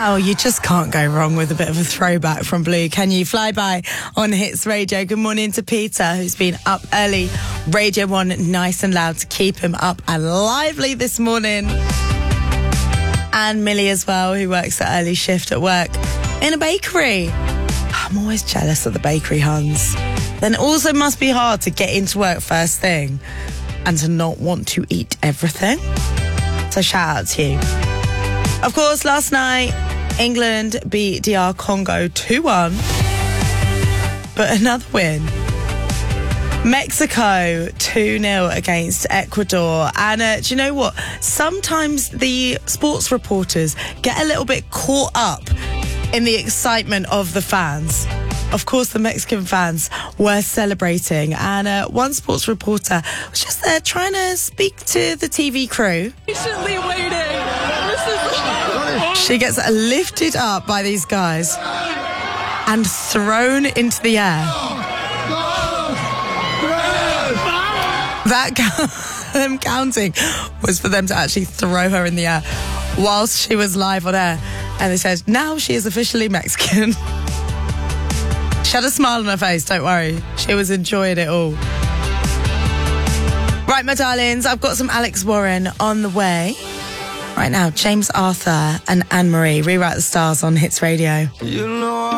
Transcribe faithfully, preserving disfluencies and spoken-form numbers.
Oh, you just can't go wrong with a bit of a throwback from Blue, can you? Fly By on Hits Radio. Good morning to Peter, who's been up early. Radio one nice and loud to keep him up and lively this morning. And Millie as well, who works the early shift at work in a bakery. I'm always jealous of the bakery Huns. Then it also must be hard to get into work first thing and to not want to eat everything. So shout out to you. Of course, last night, England beat D R Congo two one. But another win. Mexico two nil against Ecuador. And uh, do you know what? Sometimes the sports reporters get a little bit caught up in the excitement of the fans. Of course, the Mexican fans were celebrating, and uh, one sports reporter was just there trying to speak to the T V crew. Patiently waiting. This is... She gets lifted up by these guys and thrown into the air. That them counting was for them to actually throw her in the air whilst she was live on air. And they said, now she is officially Mexican. She had a smile on her face, don't worry. She was enjoying it all. Right, my darlings, I've got some Alex Warren on the way. Right now, James Arthur and Anne-Marie, Rewrite the Stars on Hits Radio. You know